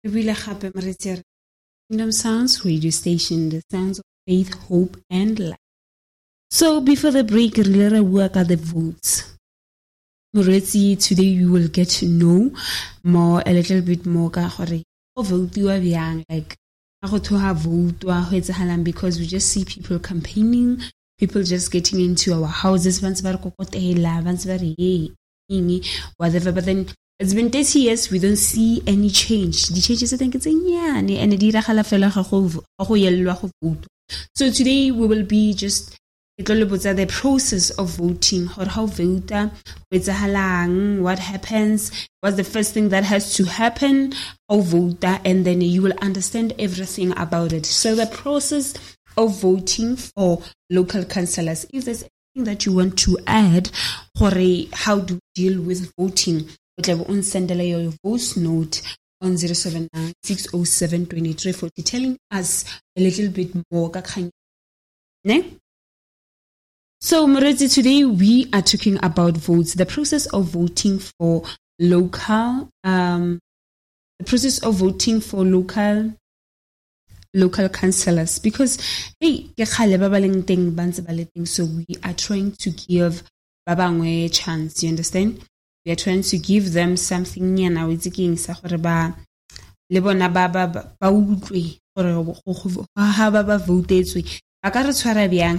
Kingdom Sounds radio station, the sounds of faith, hope, and life. So before the break, re work at the votes. Moretsi, today you will get to know more, a little bit more, like, because we just see people campaigning, people just getting into our houses, whatever, but then it's been 30 years, we don't see any change. The changes, I think it's so today we will be just the process of voting, or how vote, what happens, what's the first thing that has to happen, how vote, and then you will understand everything about it. So the process of voting for local councillors, if there's anything that you want to add, or how to deal with voting, send your voice note on 079-607-2340, telling us a little bit more. So, Moretsi, today we are talking about votes, the process of voting for local, local councillors, because hey, so we are trying to give babangwe a chance. You understand? We are trying to give them something new now. It's again voted. We just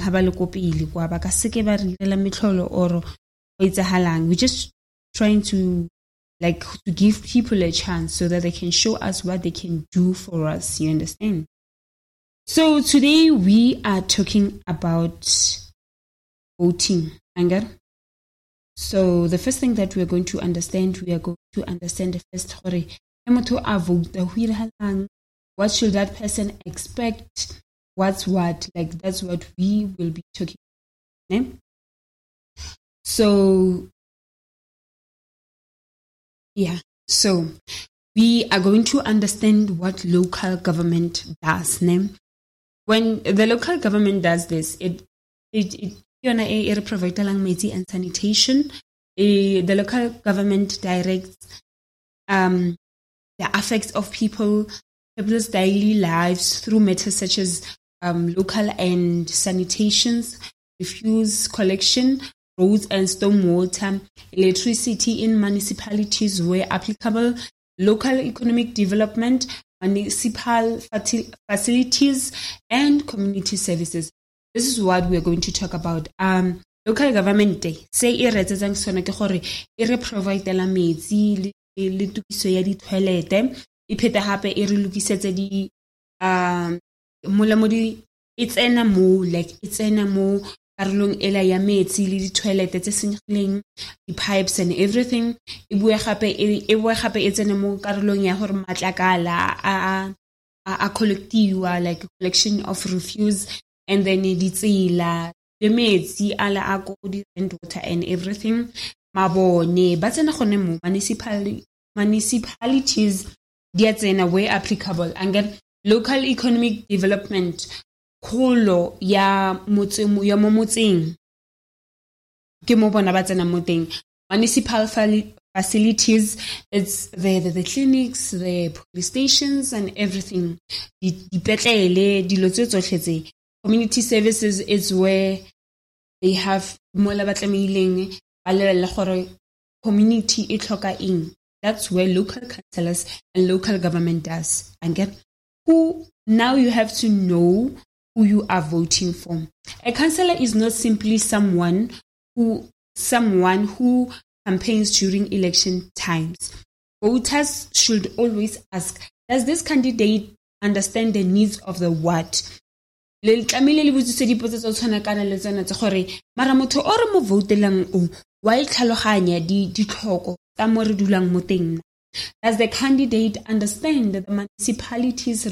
trying to to give people a chance so that they can show us what they can do for us. You understand? So today we are talking about voting. So the first thing that we are going to understand, the first what should that person expect? What's what? That's what we will be talking about. So so we are going to understand what local government does. When the local government does this, it provides and sanitation. The local government directs the affects of people's daily lives through matters such as local and sanitations, refuse collection, roads and stormwater, electricity in municipalities where applicable, local economic development, municipal facilities, and community services. This is what we are going to talk about. Local government say e retsetsang sone ke gore e re providela metsi le tukiso ya di toilet e pheta hape e re lokisetse di molamodi it's mo karolong ela ya metsi le di toilet tse senyegileng di pipes and everything e bua gape e tsene mo karolong ya gore matlakala a collectiwa collection of refuse, and then di tsela the metsi ala a go di rent water and everything mabone ba tsena gone mo municipalities dia tsena where applicable, and then local economic development kholo ya motseng ke mo bona ba tsena mo teng municipal facilities. It's the clinics, the police stations and everything. Dipetlele dilo tse tsotlhe tse. Community services is where they have mola batlamileng ba lebella gore community e tlhoka eng. That's where local councillors and local government does. And get who now you have to know who you are voting for. A councillor is not simply someone who campaigns during election times. Voters should always ask, does this candidate understand the needs of the ward? Le tlamile le botse dipotso tsa tshwana kana le tsena tsa gore mara motho o re mo votelang o wa itlhaloganya di tlhoko tsa mo re dulang mo teng. Does the candidate understand the municipality's